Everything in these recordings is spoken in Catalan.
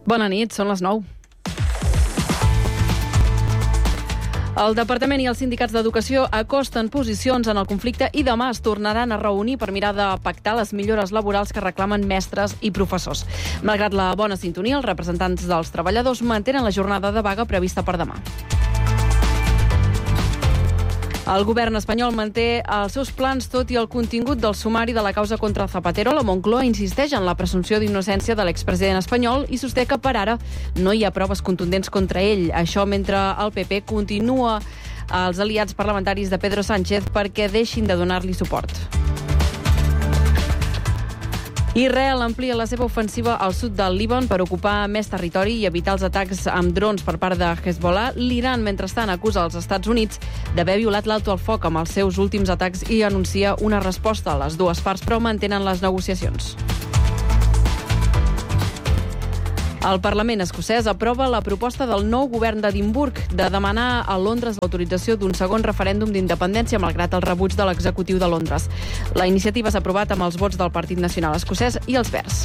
Bona nit, són les 9. El Departament i els sindicats d'Educació acosten posicions en el conflicte i demà es tornaran a reunir per mirar de pactar les millores laborals que reclamen mestres i professors. Malgrat la bona sintonia, els representants dels treballadors mantenen la jornada de vaga prevista per demà. El govern espanyol manté els seus plans tot i el contingut del sumari de la causa contra Zapatero. La Moncloa insisteix en la presumpció d'innocència de l'expresident espanyol i sosté que per ara no hi ha proves contundents contra ell. Això mentre el PP continua als aliats parlamentaris de Pedro Sánchez perquè deixin de donar-li suport. Israel amplia la seva ofensiva al sud del Líban per ocupar més territori i evitar els atacs amb drons per part de Hezbollah. L'Iran, mentrestant, acusa els Estats Units d'haver violat l'alto al foc amb els seus últims atacs i anuncia una resposta. Les dues parts, però, mantenen les negociacions. El Parlament escocès aprova la proposta del nou govern d'Edimburg de demanar a Londres l'autorització d'un segon referèndum d'independència malgrat el rebuig de l'executiu de Londres. La iniciativa s'ha aprovat amb els vots del Partit Nacional Escocès i els Verds.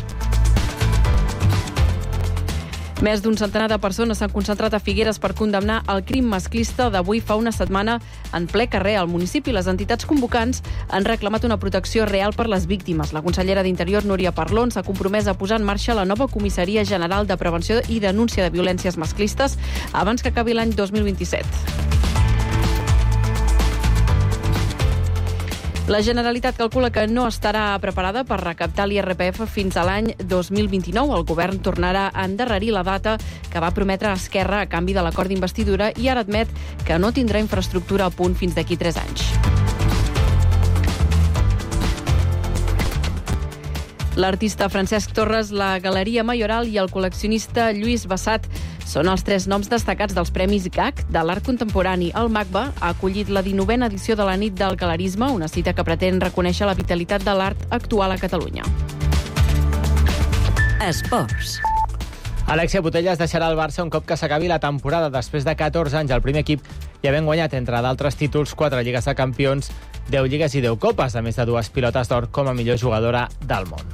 Més d'un centenar de persones s'han concentrat a Figueres per condemnar el crim masclista d'avui fa una setmana en ple carrer al municipi. Les entitats convocants han reclamat una protecció real per les víctimes. La consellera d'Interior, Núria Parlon, s'ha compromès a posar en marxa la nova Comissaria General de Prevenció i Denúncia de Violències Masclistes abans que acabi l'any 2027. La Generalitat calcula que no estarà preparada per recaptar l'IRPF fins a l'any 2029. El govern tornarà a endarrerir la data que va prometre a Esquerra a canvi de l'acord d'investidura i ara admet que no tindrà infraestructura a punt fins d'aquí 3 anys. L'artista Francesc Torres, la Galeria Mayoral i el col·leccionista Lluís Bassat són els 3 noms destacats dels Premis GAC de l'art contemporani. El MACBA ha acollit la 19a edició de la Nit del Galerisme, una cita que pretén reconèixer la vitalitat de l'art actual a Catalunya. Esports. Alexia Putellas deixarà el Barça un cop que s'acabi la temporada. Després de 14 anys al primer equip i havent guanyat, entre d'altres títols, 4 Lligues de Campions, 10 Lligues i 10 Copes, a més de 2 pilotes d'or com a millor jugadora del món.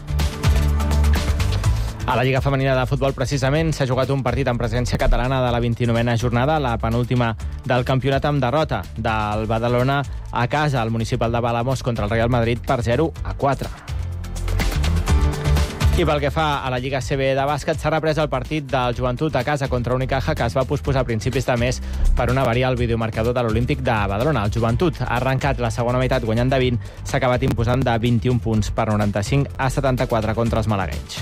A la Lliga Femenina de Futbol, precisament, s'ha jugat un partit en presència catalana de la 29a jornada, la penúltima del campionat amb derrota del Badalona a casa al municipal de Palamós contra el Real Madrid per 0-4. I pel que fa a la Lliga CB de bàsquet, s'ha reprès el partit del Joventut a casa contra Unicaja, que es va posposar a principis de mes per una avaria al videomarcador de l'Olímpic de Badalona. El Joventut ha arrencat la segona meitat guanyant de 20, s'ha acabat imposant de 21 punts per 95-74 contra els malaguenys.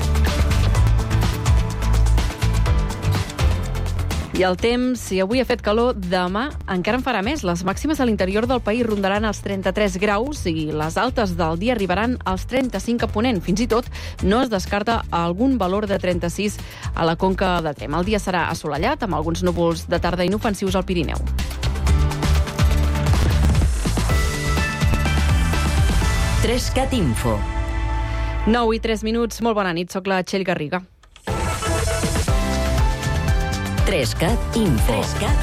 I el temps, si avui ha fet calor, demà encara en farà més. Les màximes a l'interior del país rondaran els 33 graus i les altes del dia arribaran als 35 a Ponent. Fins i tot no es descarta algun valor de 36 a la Conca de Tremp. El dia serà assolellat, amb alguns núvols de tarda inofensius al Pirineu. Trescat Info. 9:03. Molt bona nit, soc la Txell Garriga. Trescat Info.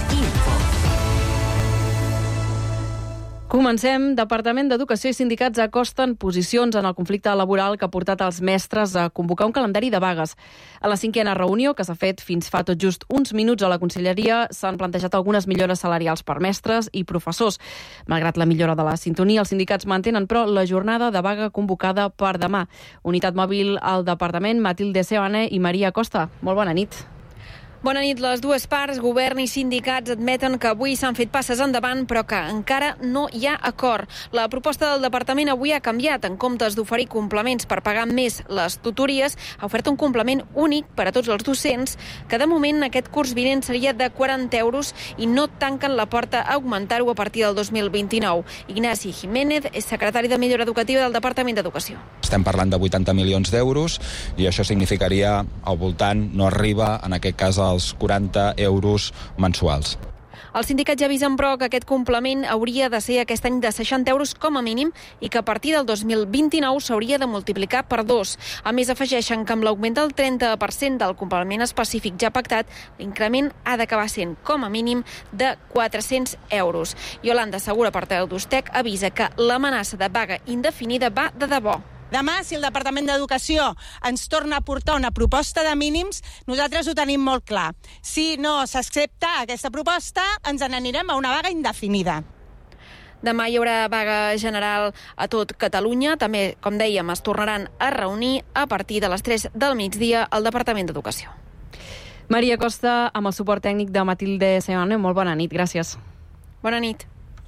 Comencem. Departament d'Educació i sindicats acosten posicions en el conflicte laboral que ha portat els mestres a convocar un calendari de vagues. A la 5a reunió, que s'ha fet fins fa tot just uns minuts a la Conselleria, s'han plantejat algunes millores salarials per mestres i professors. Malgrat la millora de la sintonia, els sindicats mantenen, però, la jornada de vaga convocada per demà. Unitat mòbil al Departament, Matilde Seoane i Maria Costa. Molt bona nit. Bona nit. Les dues parts, govern i sindicats, admeten que avui s'han fet passes endavant, però que encara no hi ha acord. La proposta del departament avui ha canviat. En comptes d'oferir complements per pagar més les tutories, ha ofert un complement únic per a tots els docents, que de moment aquest curs vinent seria de 40 euros i no tanquen la porta a augmentar-ho a partir del 2029. Ignasi Jiménez és secretari de Millora Educativa del Departament d'Educació. Estem parlant de 80 milions d'euros i això significaria al voltant, no arriba en aquest cas als 40 euros mensuals. Els sindicats ja avisen, però, que aquest complement hauria de ser aquest any de 60 euros com a mínim i que a partir del 2029 s'hauria de multiplicar per 2. A més, afegeixen que amb l'augment del 30% del complement específic ja pactat, l'increment ha d'acabar sent, com a mínim, de 400 euros. Yolanda Segura, portaveu d'Ustec, avisa que l'amenaça de vaga indefinida va de debò. Demà, si el Departament d'Educació ens torna a portar una proposta de mínims, nosaltres ho tenim molt clar. Si no s'accepta aquesta proposta, ens n'anirem a una vaga indefinida. Demà hi haurà vaga general a tot Catalunya. També, com dèiem, es tornaran a reunir a partir de les 3 del migdia al Departament d'Educació. Maria Costa, amb el suport tècnic de Matilde Seoane. Molt bona nit, gràcies. Bona nit.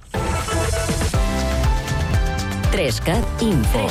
3CAT Info.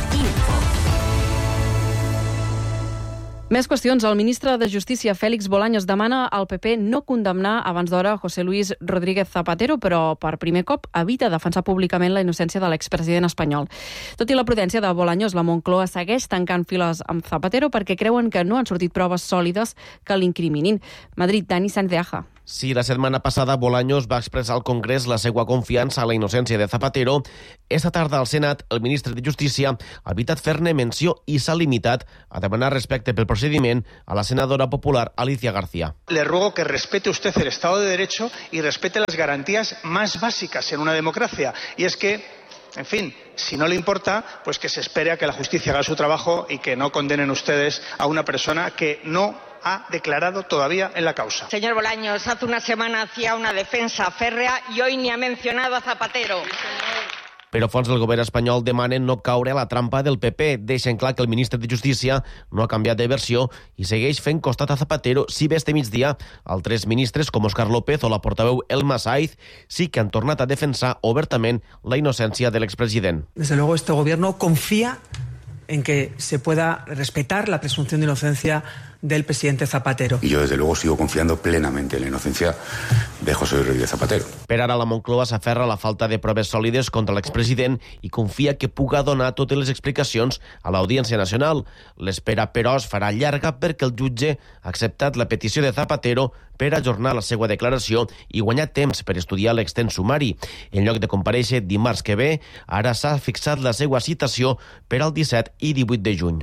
Més qüestions. El ministre de Justícia, Félix Bolaños, demana al PP no condemnar abans d'hora José Luis Rodríguez Zapatero, però per primer cop evita defensar públicament la innocència de l'expresident espanyol. Tot i la prudència de Bolaños, la Moncloa segueix tancant files amb Zapatero perquè creuen que no han sortit proves sòlides que l'incriminin. Madrid, Dani Sáenz de Aja. Sí, la setmana passada Bolaños va expressar al Congrés la seva confiança en la innocència de Zapatero. Esta tarda al Senat, el ministre de Justícia ha evitat fer-ne menció i s'ha limitat a demanar respecte pel procediment a la senadora popular Alicia García. Le ruego que respete usted el Estado de Derecho y respete las garantías más básicas en una democracia. Y es que, en fin, si no le importa, pues que se espere a que la justicia haga su trabajo y que no condenen ustedes a una persona que no ha declarado todavía en la causa. Señor Bolaños, hace una semana hacía una defensa férrea y hoy ni ha mencionado a Zapatero. Però fons del govern espanyol demanen no caure a la trampa del PP. Deixen clar que el ministre de Justícia no ha canviat de versió i segueix fent costat a Zapatero. Si bé este migdia, altres ministres com Óscar López o la portaveu Elma Saiz sí que han tornat a defensar obertament la innocència de l'expresident. Desde luego este gobierno confía en que se pueda respetar la presunción de inocencia del presidente Zapatero. Y yo, desde luego, sigo confiando plenamente en la inocencia de José Rodríguez Zapatero. Per ara, la Moncloa s'aferra a la falta de proves sòlides contra l'expresident i confia que puga donar totes les explicacions a l'Audiència Nacional. L'espera, però, es farà llarga perquè el jutge ha acceptat la petició de Zapatero per ajornar la seva declaració i guanyar temps per estudiar l'extens sumari. En lloc de comparèixer dimarts que ve, ara s'ha fixat la seva citació per al 17 i 18 de juny.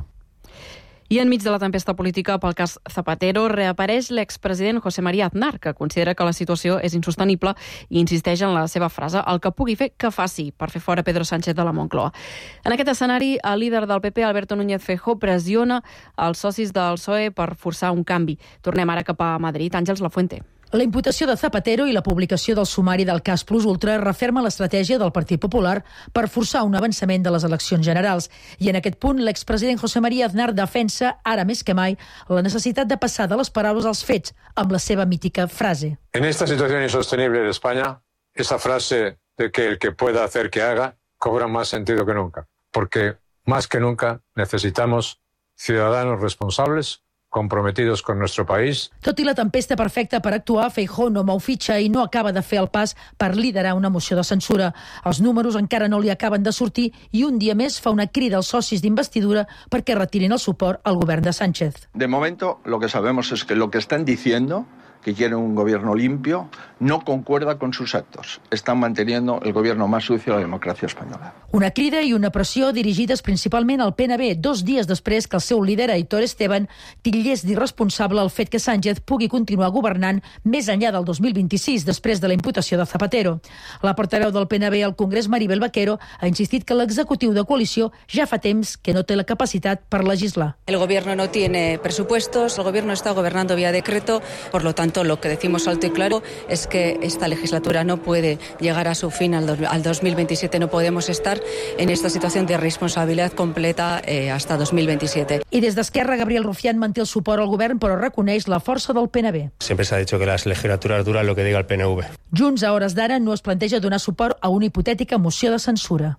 I enmig de la tempesta política pel cas Zapatero reapareix l'expresident José María Aznar, que considera que la situació és insostenible i insisteix en la seva frase: el que pugui fer, que faci, per fer fora Pedro Sánchez de la Moncloa. En aquest escenari, el líder del PP, Alberto Núñez Feijóo, pressiona els socis del PSOE per forçar un canvi. Tornem ara cap a Madrid. Àngels Lafuente. La imputació de Zapatero i la publicació del sumari del cas Plus Ultra referma l'estratègia del Partit Popular per forçar un avançament de les eleccions generals. I en aquest punt, l'expresident José María Aznar defensa, ara més que mai, la necessitat de passar de les paraules als fets, amb la seva mítica frase. En esta situación insostenible de España, esa frase de que el que pueda hacer que haga cobra más sentido que nunca. Porque más que nunca necesitamos ciudadanos responsables comprometidos con nuestro país. Tot i la tempesta perfecta per actuar, Feijóo no mou fitxa i no acaba de fer el pas per liderar una moció de censura. Els números encara no li acaben de sortir i un dia més fa una crida als socis d'investidura perquè retirin el suport al govern de Sánchez. De momento, lo que sabemos es que lo que están diciendo, que quieren un gobierno limpio, no concuerda con sus actos. Están manteniendo el gobierno más sucio de la democracia española. Una crida i una pressió dirigides principalment al PNB, 2 dies després que el seu líder, Aitor Esteban, titllés d'irresponsable el fet que Sánchez pugui continuar governant més enllà del 2026, després de la imputació de Zapatero. La portaveu del PNB al Congrés, Maribel Vaquero, ha insistit que l'executiu de coalició ja fa temps que no té la capacitat per legislar. El gobierno no tiene presupuestos, el gobierno está gobernando vía decreto, por lo tanto lo que decimos alto y claro es que esta legislatura no puede llegar a su fin al 2027, no podemos estar en esta situación de responsabilidad completa hasta 2027. I des d'Esquerra, Gabriel Rufián manté el suport al govern però reconeix la força del PNB. Siempre se ha dicho que las legislaturas duran lo que diga el PNV. Junts, a hores d'ara, no es planteja donar suport a una hipotètica moció de censura.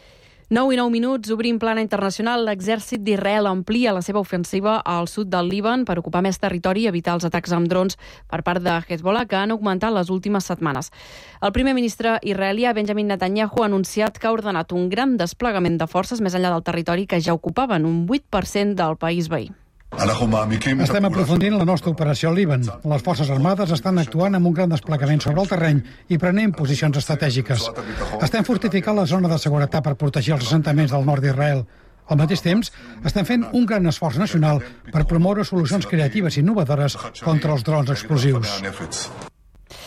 9:09, obrim plana internacional. L'exèrcit d'Israel amplia la seva ofensiva al sud del Líban per ocupar més territori i evitar els atacs amb drons per part de Hezbollah, que han augmentat les últimes setmanes. El primer ministre israelià, Benjamin Netanyahu, ha anunciat que ha ordenat un gran desplegament de forces més enllà del territori que ja ocupaven, un 8% del país veí. Estem aprofundint la nostra operació al Líban. Les forces armades estan actuant amb un gran desplegament sobre el terreny i prenent posicions estratègiques. Estem fortificant la zona de seguretat per protegir els assentaments del nord d'Israel. Al mateix temps, estem fent un gran esforç nacional per promoure solucions creatives i innovadores contra els drons explosius.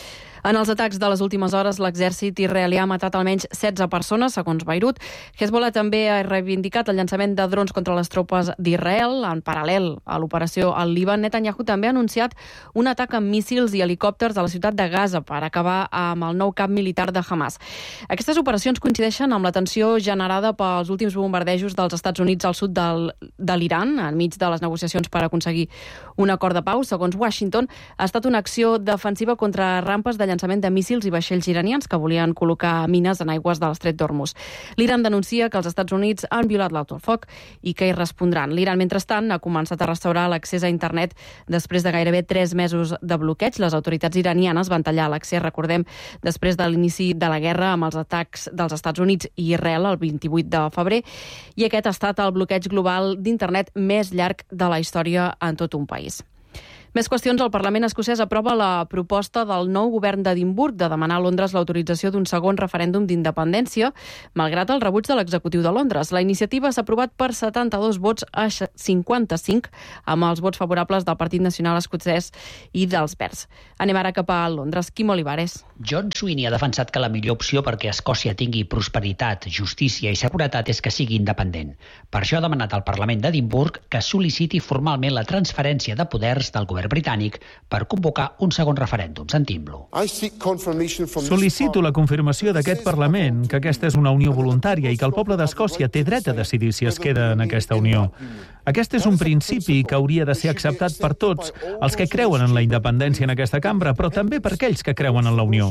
En els atacs de les últimes hores, l'exèrcit israelià ha matat almenys 16 persones, segons Beirut. Hezbollah també ha reivindicat el llançament de drons contra les tropes d'Israel. En paral·lel a l'operació al Líban, Netanyahu també ha anunciat un atac amb míssils i helicòpters a la ciutat de Gaza per acabar amb el nou camp militar de Hamas. Aquestes operacions coincideixen amb la tensió generada pels últims bombardejos dels Estats Units al sud de l'Iran, enmig de les negociacions per aconseguir un acord de pau. Segons Washington, ha estat una acció defensiva contra rampes de llançament de míssils i vaixells iranians que volien col·locar mines en aigües de l'Estret d'Hormuz. L'Iran denuncia que els Estats Units han violat l'alto al foc i que hi respondran. L'Iran, mentrestant, ha començat a restaurar l'accés a internet després de gairebé 3 mesos de bloqueig. Les autoritats iranianes van tallar l'accés, recordem, després de l'inici de la guerra amb els atacs dels Estats Units i Israel el 28 de febrer, i aquest ha estat el bloqueig global d'internet més llarg de la història en tot un país. Més qüestions. El Parlament escocès aprova la proposta del nou govern d'Edimburg de demanar a Londres l'autorització d'un segon referèndum d'independència, malgrat el rebuig de l'executiu de Londres. La iniciativa s'ha aprovat per 72 vots a 55, amb els vots favorables del Partit Nacional Escocès i dels Verds. Anem ara cap a Londres. Quim Olivares. John Sweeney ha defensat que la millor opció perquè Escòcia tingui prosperitat, justícia i seguretat és que sigui independent. Per això ha demanat al Parlament d'Edimburg que sol·liciti formalment la transferència de poders del govern britànic per convocar un segon referèndum. Sentim-lo. Sol·licito la confirmació d'aquest Parlament que aquesta és una unió voluntària i que el poble d'Escòcia té dret a decidir si es queda en aquesta unió. Aquest és un principi que hauria de ser acceptat per tots, els que creuen en la independència en aquesta cambra, però també per aquells que creuen en la Unió.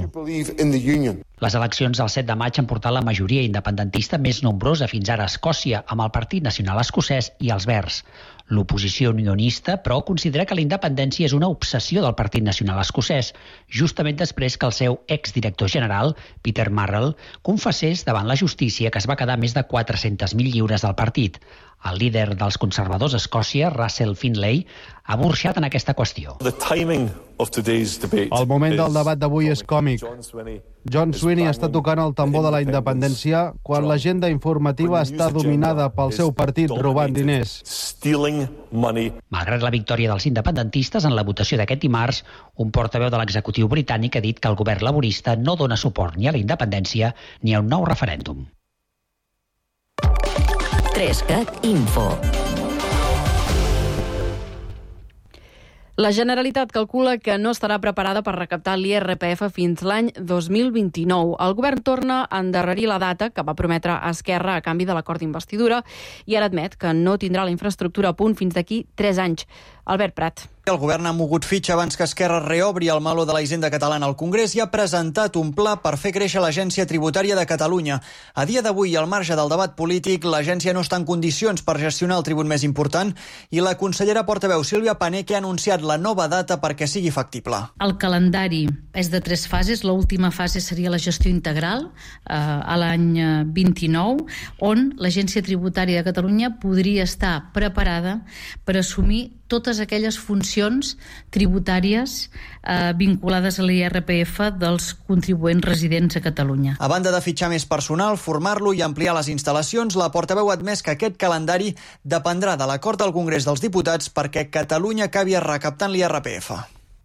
Les eleccions del 7 de maig han portat la majoria independentista més nombrosa fins ara a Escòcia, amb el Partit Nacional Escocès i els Verds. L'oposició unionista, però, considera que la independència és una obsessió del Partit Nacional Escocès, justament després que el seu exdirector general, Peter Marrell, confessés davant la justícia que es va quedar més de 400.000 lliures del partit. El líder dels conservadors a Escòcia, Russell Finlay, ha burxat en aquesta qüestió. El moment del debat d'avui és còmic. John Sweeney està tocant el tambor de la independència quan l'agenda informativa està dominada pel seu partit robant diners. Malgrat la victòria dels independentistes en la votació d'aquest dimarts, un portaveu de l'executiu britànic ha dit que el govern laborista no dona suport ni a la independència ni a un nou referèndum. 3CAT Info. La Generalitat calcula que no estarà preparada per recaptar l'IRPF fins l'any 2029. El govern torna a endarrerir la data que va prometre a Esquerra a canvi de l'acord d'investidura i ara admet que no tindrà la infraestructura a punt fins d'aquí 3 anys. Albert Prat. El govern ha mogut fitxa abans que Esquerra reobri el meló de la hisenda catalana al Congrés i ha presentat un pla per fer créixer l'Agència Tributària de Catalunya. A dia d'avui, al marge del debat polític, l'agència no està en condicions per gestionar el tribut més important i la consellera portaveu Sílvia Pané que ha anunciat la nova data perquè sigui factible. El calendari és de 3 fases. L'última fase seria la gestió integral a l'any 29, on l'Agència Tributària de Catalunya podria estar preparada per assumir totes aquelles funcions tributàries vinculades a l'IRPF dels contribuents residents a Catalunya. A banda de fitxar més personal, formar-lo i ampliar les instal·lacions, la portaveu ha admès que aquest calendari dependrà de l'acord del Congrés dels Diputats perquè Catalunya acabi recaptant l'IRPF.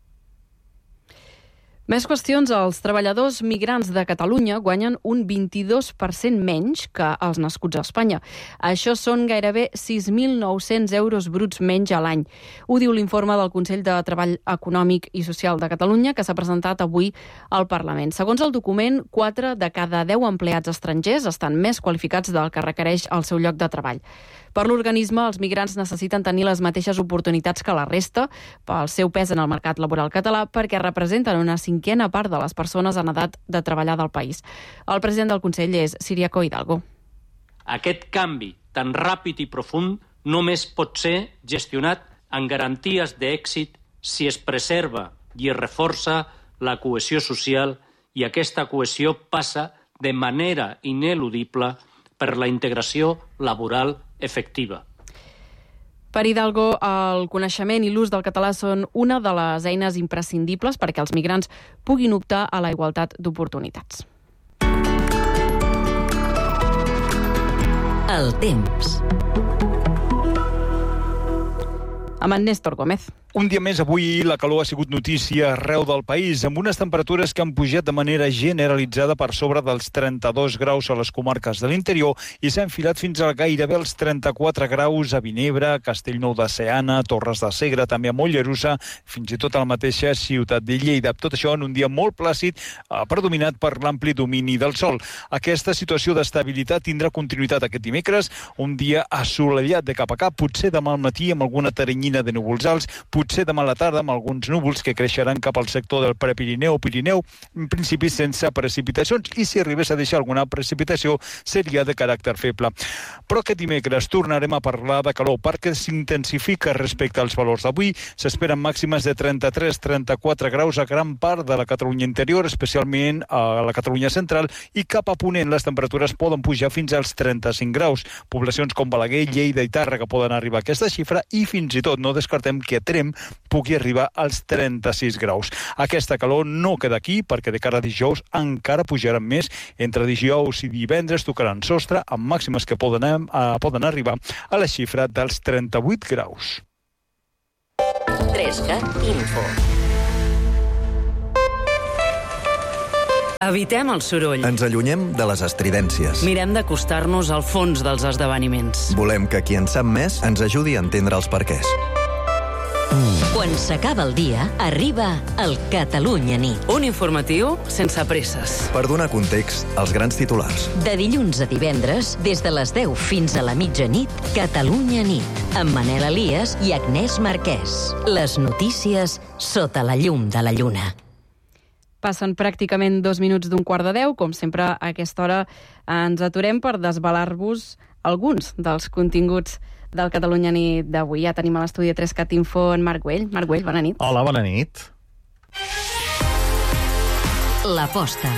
Més qüestions. Els treballadors migrants de Catalunya guanyen un 22% menys que els nascuts a Espanya. Això són gairebé 6.900 euros bruts menys a l'any. Ho diu l'informe del Consell de Treball Econòmic i Social de Catalunya que s'ha presentat avui al Parlament. Segons el document, 4 de cada 10 empleats estrangers estan més qualificats del que requereix el seu lloc de treball. Per l'organisme, els migrants necessiten tenir les mateixes oportunitats que la resta pel seu pes en el mercat laboral català perquè representen una 5a part de les persones en edat de treballar del país. El president del Consell és Ciriaco Hidalgo. Aquest canvi tan ràpid i profund només pot ser gestionat amb garanties d'èxit si es preserva i es reforça la cohesió social i aquesta cohesió passa de manera ineludible per la integració laboral efectiva. Per Hidalgo, el coneixement i l'ús del català són una de les eines imprescindibles perquè els migrants puguin optar a la igualtat d'oportunitats. El temps. Amb en Néstor Gómez. Un dia més, avui la calor ha sigut notícia arreu del país, amb unes temperatures que han pujat de manera generalitzada per sobre dels 32 graus a les comarques de l'interior i s'ha enfilat fins a gairebé els 34 graus a Vinebre, Castellnou de Seana, Torres de Segre, també a Mollerussa, fins i tot a la mateixa ciutat de Lleida. Tot això en un dia molt plàcid, predominat per l'ampli domini del sol. Aquesta situació d'estabilitat tindrà continuïtat aquest dimecres, un dia assolellat de cap a cap, potser demà al matí amb alguna teranyina de núvols alts, potser demà a la tarda amb alguns núvols que creixeran cap al sector del Prepirineu o Pirineu, en principi sense precipitacions, i si arribés a deixar alguna precipitació seria de caràcter feble. Però aquest dimecres tornarem a parlar de calor perquè s'intensifica respecte als valors d'avui. S'esperen màximes de 33-34 graus a gran part de la Catalunya interior, especialment a la Catalunya central, i cap a ponent les temperatures poden pujar fins als 35 graus. Poblacions com Balaguer, Lleida i Tàrrega poden arribar a aquesta xifra i fins i tot no descartem que a Tremp pugui arribar als 36 graus. Aquesta calor no queda aquí perquè de cara a dijous encara pujaran més. Entre dijous i divendres tocaran sostre amb màximes que poden arribar a la xifra dels 38 graus. 3CAT Info. Evitem el soroll. Ens allunyem de les estridències. Mirem d'acostar-nos al fons dels esdeveniments. Volem que qui en sap més ens ajudi a entendre els perquès. Quan s'acaba el dia, arriba el Catalunya Nit. Un informatiu sense presses. Per donar context als grans titulars. De dilluns a divendres, des de les 10 fins a la mitjanit, Catalunya Nit, amb Manel Elias i Agnès Marquès. Les notícies sota la llum de la lluna. Passen pràcticament 2 minuts d'un quart de 10. Com sempre, a aquesta hora ens aturem per desvelar-vos alguns dels continguts del Catalunya Nit d'avui. Ja tenim a l'estudi 3CAT Info en Marc Güell. Marc Güell, bona nit. Hola, bona nit. L'aposta.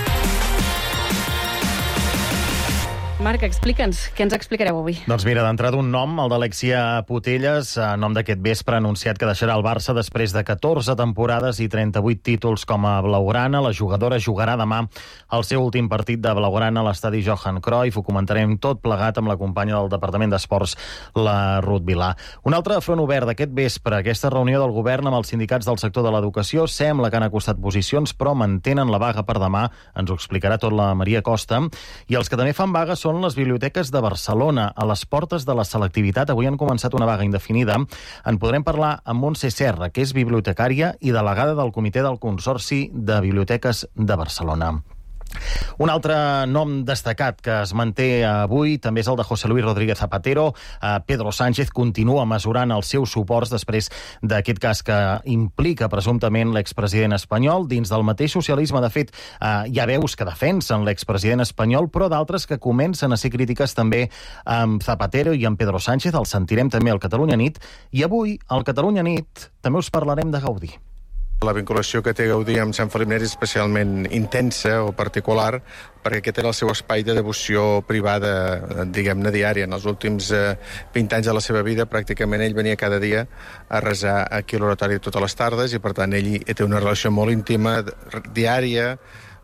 Marc, explica'ns, què ens explicareu avui? Doncs mira, d'entrada un nom, el d'Alexia Putellas, nom d'aquest vespre, ha anunciat que deixarà el Barça després de 14 temporades i 38 títols com a blaugrana. La jugadora jugarà demà el seu últim partit de blaugrana a l'estadi Johan Cruyff. Ho comentarem tot plegat amb la companya del Departament d'Esports, la Ruth Vilà. Un altre front obert d'aquest vespre, aquesta reunió del govern amb els sindicats del sector de l'educació. Sembla que han acostat posicions, però mantenen la vaga per demà. Ens ho explicarà tot la Maria Costa. I els que també fan vaga són les biblioteques de Barcelona. A les portes de la selectivitat avui han començat una vaga indefinida. En podrem parlar amb Montse Serra, que és bibliotecària i delegada del Comitè del Consorci de Biblioteques de Barcelona. Un altre nom destacat que es manté avui també és el de José Luis Rodríguez Zapatero. Pedro Sánchez continua mesurant els seus suports després d'aquest cas que implica presumptament l'expresident espanyol. Dins del mateix socialisme, de fet, hi ha veus que defensen l'expresident espanyol, però d'altres que comencen a ser crítiques també amb Zapatero i amb Pedro Sánchez. El sentirem també al Catalunya Nit. I avui, al Catalunya Nit, també us parlarem de Gaudí. La vinculació que té Gaudí amb Sant Felip Neri és especialment intensa o particular perquè aquest era el seu espai de devoció privada, diguem-ne, diària. En els últims 20 anys de la seva vida, pràcticament ell venia cada dia a resar aquí a l'oratori totes les tardes i, per tant, ell té una relació molt íntima, diària,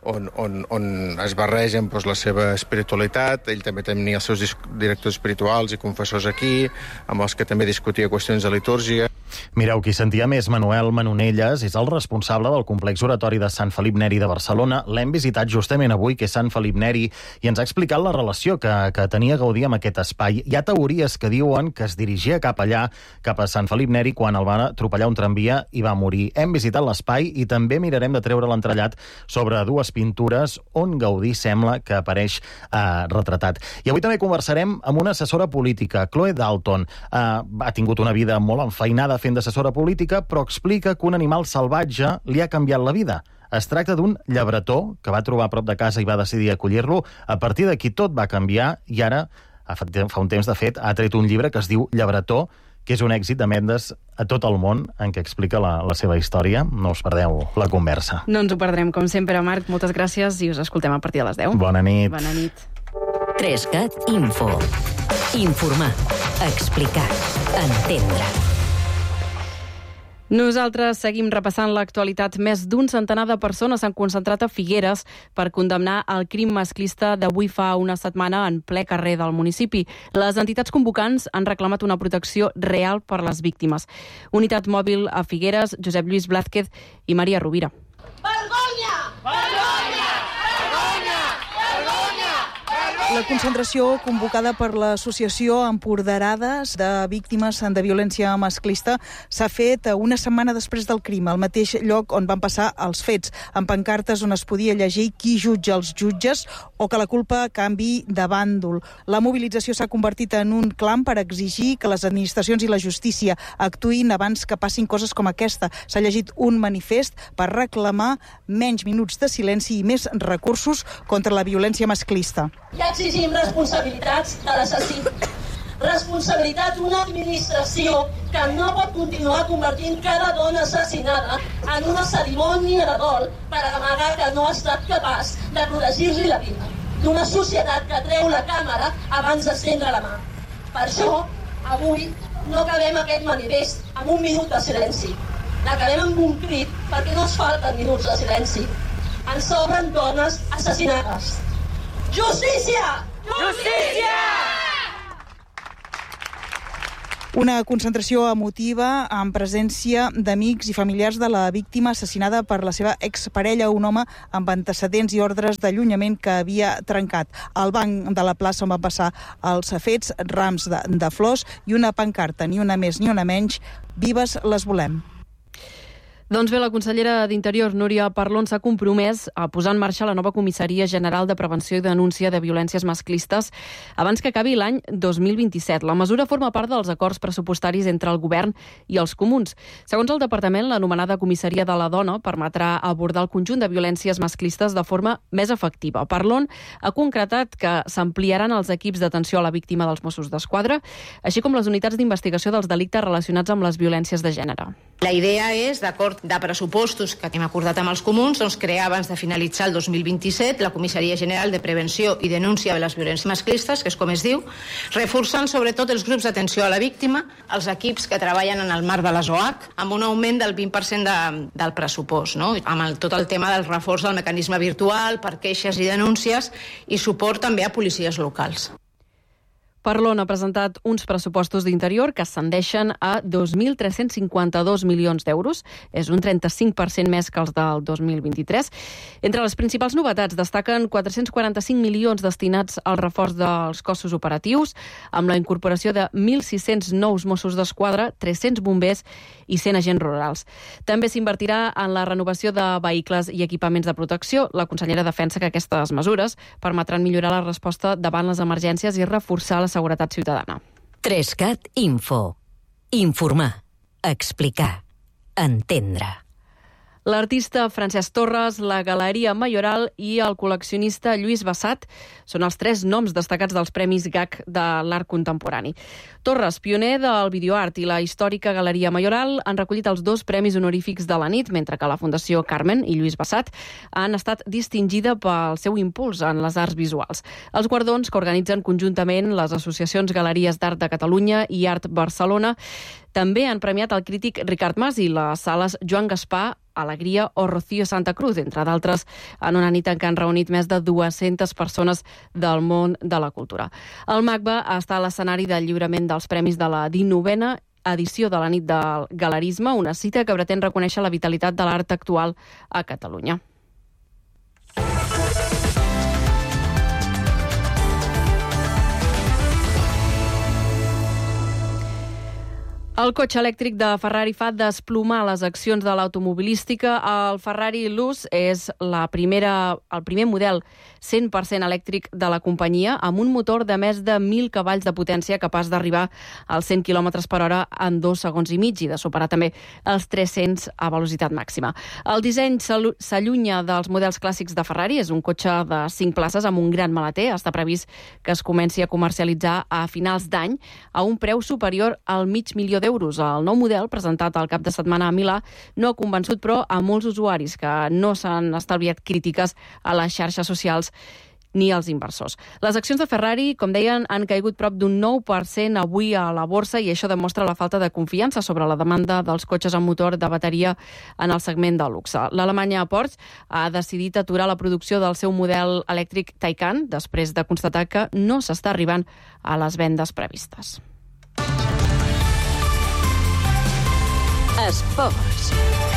on es barregen la seva espiritualitat. Ell també tenia els seus directors espirituals i confessors aquí, amb els que també discutia qüestions de litúrgia. Mireu, qui sentia més Manuel Manonelles és el responsable del complex oratori de Sant Felip Neri de Barcelona. L'hem visitat justament avui, que és Sant Felip Neri, i ens ha explicat la relació que tenia Gaudí amb aquest espai. Hi ha teories que diuen que es dirigia cap allà, cap a Sant Felip Neri, quan el va atropellar un tramvia i va morir. Hem visitat l'espai i també mirarem de treure l'entrellat sobre dues pintures on Gaudí sembla que apareix retratat. I avui també conversarem amb una assessora política, Chloe Dalton. Ha tingut una vida molt enfeinada fent d'assessora política, però explica que un animal salvatge li ha canviat la vida. Es tracta d'un llebretó que va trobar a prop de casa i va decidir acollir-lo. A partir d'aquí tot va canviar i ara, fa un temps de fet, ha tret un llibre que es diu Llebretó, que és un èxit de vendes a tot el món, en què explica la seva història. No us perdeu la conversa. No ens ho perdrem, com sempre, Marc. Moltes gràcies i us escoltem a partir de les 10. Bona nit. Bona nit. 3CAT Info. Informar, explicar, entendre. Nosaltres seguim repassant l'actualitat. Més d'un centenar de persones s'han concentrat a Figueres per condemnar el crim masclista d'avui fa una setmana en ple carrer del municipi. Les entitats convocants han reclamat una protecció real per les víctimes. Unitat mòbil a Figueres, Josep Lluís Blázquez i Maria Rovira. Vergonya! Vergonya! Vergonya! Vergonya! La concentració convocada per l'Associació Empoderades de Víctimes de Violència Masclista s'ha fet una setmana després del crim, al mateix lloc on van passar els fets, amb pancartes on es podia llegir qui jutja els jutges o que la culpa canvi de bàndol. La mobilització s'ha convertit en un clam per exigir que les administracions i la justícia actuïn abans que passin coses com aquesta. S'ha llegit un manifest per reclamar menys minuts de silenci i més recursos contra la violència masclista. I exigim responsabilitats de l'assassí. Responsabilitat d'una administració que no pot continuar convertint cada dona assassinada en una cerimònia de dol per amagar que no ha estat capaç de protegir-li la vida. D'una societat que treu la càmera abans d'estendre la mà. Per això, avui, no acabem aquest manifest amb un minut de silenci. L'acabem amb un crit perquè no ens falten minuts de silenci. Ens sobren dones assassinades. Justícia! Justícia! Una concentració emotiva amb presència d'amics i familiars de la víctima assassinada per la seva exparella, un home amb antecedents i ordres d'allunyament que havia trencat. Al banc de la plaça on van passar els fets, rams de flors i una pancarta, ni una més ni una menys, vives les volem. Doncs bé, la consellera d'Interior, Núria Parlon, s'ha compromès a posar en marxa la nova Comissaria General de Prevenció i Denúncia de Violències Masclistes abans que acabi l'any 2027. La mesura forma part dels acords pressupostaris entre el govern i els comuns. Segons el departament, l'anomenada Comissaria de la Dona permetrà abordar el conjunt de violències masclistes de forma més efectiva. Parlon ha concretat que s'ampliaran els equips d'atenció a la víctima dels Mossos d'Esquadra, així com les unitats d'investigació dels delictes relacionats amb les violències de gènere. La idea és, d'acord de pressupostos que hem acordat amb els comuns, crear abans de finalitzar el 2027 la Comissaria General de Prevenció i Denúncia de les Violències Masclistes, que és com es diu, reforçant sobretot els grups d'atenció a la víctima, els equips que treballen en el marc de les OAC, amb un augment del 20% del pressupost, no? Amb tot el tema del reforç del mecanisme virtual per queixes i denúncies i suport també a policies locals. Parlon ha presentat uns pressupostos d'Interior que ascendeixen a 2.352 milions d'euros. És un 35% més que els del 2023. Entre les principals novetats destaquen 445 milions destinats al reforç dels cossos operatius, amb la incorporació de 1.600 nous Mossos d'Esquadra, 300 bombers i 100 agents rurals. També s'invertirà en la renovació de vehicles i equipaments de protecció. La consellera defensa que aquestes mesures permetran millorar la resposta davant les emergències i reforçar la seguretat ciutadana. 3CAT Info. Informar, explicar, entendre. L'artista Francesc Torres, la Galeria Mayoral i el col·leccionista Lluís Bassat són els 3 noms destacats dels Premis GAC de l'art contemporani. Torres, pioner del videoart, i la històrica Galeria Mayoral han recollit els 2 premis honorífics de la nit, mentre que la Fundació Carmen i Lluís Bassat han estat distingida pel seu impuls en les arts visuals. Els guardons, que organitzen conjuntament les associacions Galeries d'Art de Catalunya i Art Barcelona, també han premiat el crític Ricard Mas i les sales Joan Gaspar, Alegria o Rocío Santa Cruz, entre d'altres, en una nit en què han reunit més de 200 persones del món de la cultura. El MACBA està a l'escenari del lliurament dels premis de la 19a edició de la nit del galerisme, una cita que pretén reconèixer la vitalitat de l'art actual a Catalunya. El cotxe elèctric de Ferrari fa desplomar les accions de l'automobilística. El Ferrari Luz és el primer model 100% elèctric de la companyia, amb un motor de més de 1.000 cavalls de potència capaç d'arribar als 100 km per hora en 2 segons i mig i de superar també els 300 a velocitat màxima. El disseny s'allunya dels models clàssics de Ferrari. És un cotxe de 5 places amb un gran maleter. Està previst que es comenci a comercialitzar a finals d'any a un preu superior al $500.000. El nou model, presentat al cap de setmana a Milà, no ha convençut, però, a molts usuaris que no s'han estalviat crítiques a les xarxes socials ni els inversors. Les accions de Ferrari, com deien, han caigut prop d'un 9% avui a la borsa i això demostra la falta de confiança sobre la demanda dels cotxes amb motor de bateria en el segment de luxe. L'Alemanya Porsche ha decidit aturar la producció del seu model elèctric Taycan després de constatar que no s'està arribant a les vendes previstes. Esports.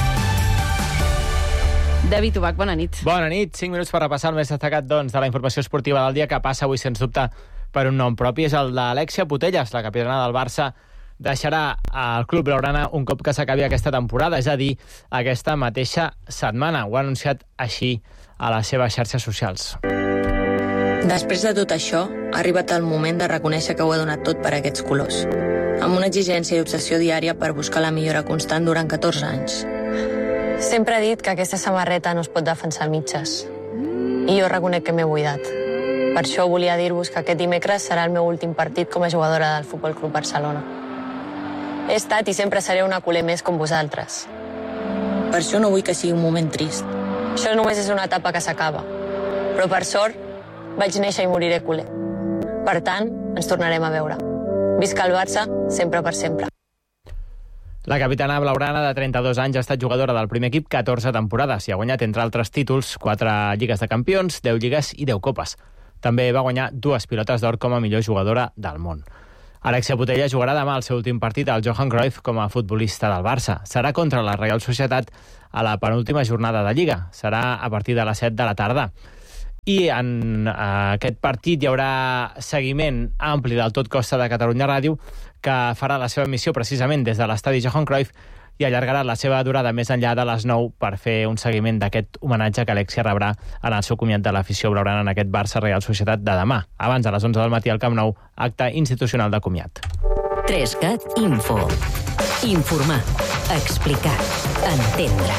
David Ubach, bona nit. Bona nit. 5 minuts per repassar el més destacat de la informació esportiva del dia, que passa avui, sens dubte, per un nom propi. És el d'Alexia Putellas, la capitana del Barça. Deixarà al club blaugrana un cop que s'acabi aquesta temporada, és a dir, aquesta mateixa setmana. Ho ha anunciat així a les seves xarxes socials. Després de tot això, ha arribat el moment de reconèixer que ho he donat tot per aquests colors, amb una exigència i obsessió diària per buscar la millora constant durant 14 anys. Sempre he dit que aquesta samarreta no es pot defensar a mitges, i jo reconec que m'he buidat. Per això volia dir-vos que aquest dimecres serà el meu últim partit com a jugadora del Futbol Club Barcelona. He estat i sempre seré una culer més com vosaltres. Per això no vull que sigui un moment trist. Això només és una etapa que s'acaba, però per sort vaig néixer i moriré culer. Per tant, ens tornarem a veure. Visca el Barça, sempre per sempre. La capitana blaugrana de 32 anys ha estat jugadora del primer equip 14 temporades i ha guanyat, entre altres títols, 4 lligues de campions, 10 lligues i 10 copes. També va guanyar 2 pilotes d'or com a millor jugadora del món. Alexia Putellas jugarà demà el seu últim partit al Johan Cruyff com a futbolista del Barça. Serà contra la Real Societat a la penúltima jornada de Lliga. Serà a partir de les 7 de la tarda. I en aquest partit hi haurà seguiment ampli del Tot Costa de Catalunya Ràdio, que farà la seva emissió precisament des de l'estadi Johan Cruyff i allargarà la seva durada més enllà de les 9 per fer un seguiment d'aquest homenatge que Alexia rebrà en el seu comiat de l'afició blaugrana en aquest Barça Real Societat de demà. Abans, a les 11 del matí al Camp Nou, acte institucional de comiat. 3CAT Info. Informar, explicar, entendre.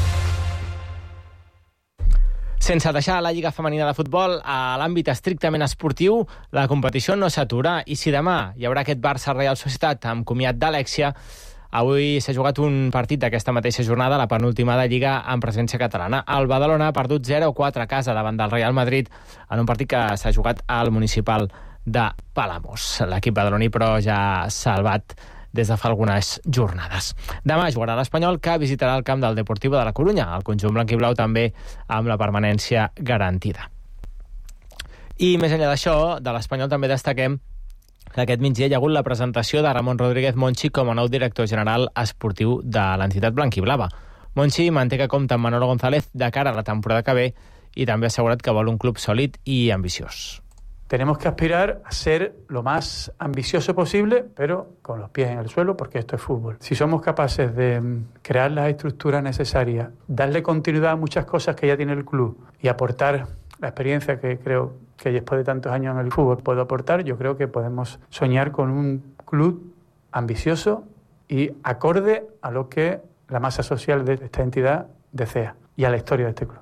Sense deixar la Lliga Femenina de Futbol, a l'àmbit estrictament esportiu, la competició no s'atura i si demà hi haurà aquest Barça Real Societat amb comiat d'Alexia, avui s'ha jugat un partit d'aquesta mateixa jornada, la penúltima de Lliga amb presència catalana. El Badalona ha perdut 0-4 a casa davant del Real Madrid en un partit que s'ha jugat al municipal de Palamós. L'equip badaloní, però, ja ha salvat des de fa algunes jornades. Demà jugarà l'Espanyol, que visitarà el camp del Deportivo de la Corunya. El conjunt blanquiblau també amb la permanència garantida. I més enllà d'això, de l'Espanyol també destaquem que aquest migdia hi ha hagut la presentació de Ramon Rodríguez Monchi com a nou director general esportiu de l'entitat blanquiblava. Monchi manté que compta amb Manolo González de cara a la temporada que ve i també ha assegurat que vol un club sòlid i ambiciós. Tenemos que aspirar a ser lo más ambicioso posible, pero con los pies en el suelo, porque esto es fútbol. Si somos capaces de crear las estructuras necesarias, darle continuidad a muchas cosas que ya tiene el club y aportar la experiencia que creo que después de tantos años en el fútbol puedo aportar, yo creo que podemos soñar con un club ambicioso y acorde a lo que la masa social de esta entidad desea y a la historia de este club.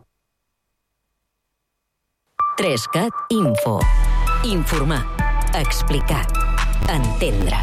3CAT Info. Informar, explicar, entendre.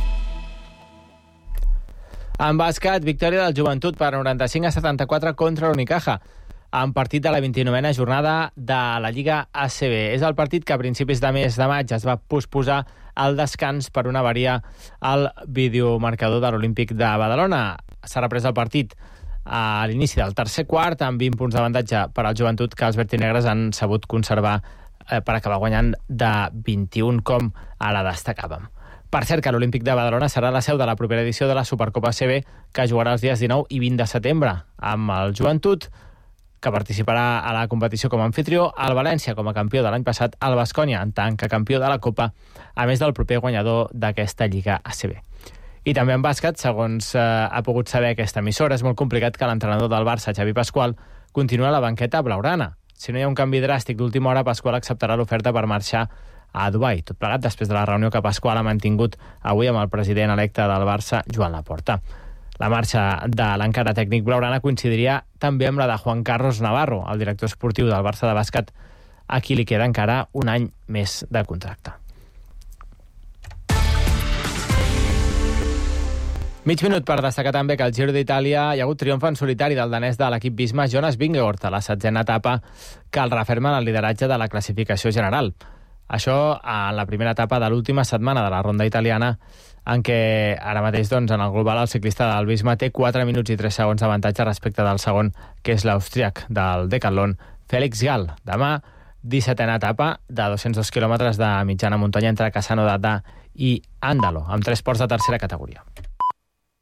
En bàsquet, victòria del Joventut per 95-74 contra l'Unicaja, en partit de la 29a jornada de la Lliga ACB. És el partit que a principis de mes de maig es va posposar al descans per una avaria al videomarcador de l'Olímpic de Badalona. S'ha reprès el partit a l'inici del tercer quart, amb 20 punts d'avantatge per al Joventut, que els vertinegres han sabut conservar per acabar guanyant de 21, com ara destacàvem. Per cert, que l'Olímpic de Badalona serà la seu de la propera edició de la Supercopa ACB, que jugarà els dies 19 i 20 de setembre, amb el Joventut, que participarà a la competició com a anfitrió, el València com a campió de l'any passat, el Baskonia en tant que campió de la Copa, a més del proper guanyador d'aquesta Lliga ACB. I també en bàsquet, segons ha pogut saber aquesta emissora, és molt complicat que l'entrenador del Barça, Xavi Pasqual, continuï a la banqueta blaugrana. Si no hi ha un canvi dràstic d'última hora, Pasqual acceptarà l'oferta per marxar a Dubai. Tot plegat després de la reunió que Pasqual ha mantingut avui amb el president electe del Barça, Joan Laporta. La marxa de l'encara tècnic blaugrana coincidiria també amb la de Juan Carlos Navarro, el director esportiu del Barça de bàsquet, a qui li queda encara un any més de contracte. Mig minut per destacar també que al Giro d'Itàlia hi ha hagut triomf en solitari del danès de l'equip Visma, Jonas Vingegaard, a la 7a etapa, que el referma en el lideratge de la classificació general. Això en la primera etapa de l'última setmana de la ronda italiana, en què ara mateix, en el global, el ciclista del Visma té 4 minuts i 3 segons d'avantatge respecte del segon, que és l'austríac del Decathlon, Félix Gall. Demà, 17a etapa de 202 quilòmetres de mitjana muntanya entre Cassano d'Adda i Àndalo, amb 3 ports de tercera categoria.